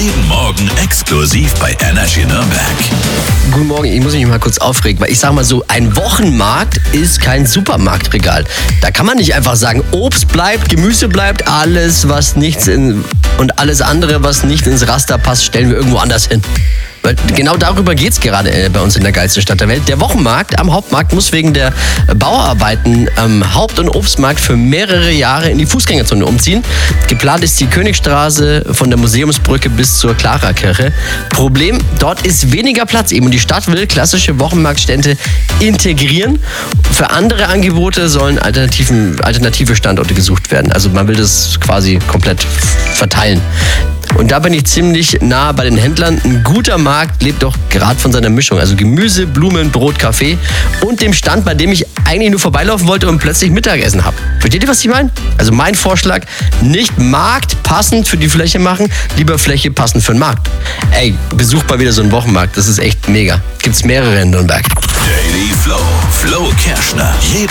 Jeden Morgen exklusiv bei Energy Nürnberg. Guten Morgen, ich muss mich mal kurz aufregen, weil ich sag mal so, ein Wochenmarkt ist kein Supermarktregal. Da kann man nicht einfach sagen, Obst bleibt, Gemüse bleibt, alles und alles andere, was nicht ins Raster passt, stellen wir irgendwo anders hin. Weil genau darüber geht's gerade bei uns in der geilsten Stadt der Welt. Der Wochenmarkt am Hauptmarkt muss wegen der Bauarbeiten am Haupt- und Obstmarkt für mehrere Jahre in die Fußgängerzone umziehen. Geplant ist die Königstraße von der Museumsbrücke bis zur Clara-Kirche. Problem, dort ist weniger Platz eben und die Stadt will klassische Wochenmarktstände integrieren. Für andere Angebote sollen alternative Standorte gesucht werden. Also man will das quasi komplett verteilen. Und da bin ich ziemlich nah bei den Händlern. Ein guter Markt lebt doch gerade von seiner Mischung. Also Gemüse, Blumen, Brot, Kaffee und dem Stand, bei dem ich eigentlich nur vorbeilaufen wollte und plötzlich Mittagessen habe. Versteht ihr, was ich meine? Also mein Vorschlag, nicht Markt passend für die Fläche machen, lieber Fläche passend für den Markt. Ey, besucht mal wieder so einen Wochenmarkt. Das ist echt mega. Gibt's mehrere in Nürnberg. Daily Flow. Flo Kerschner. Jeden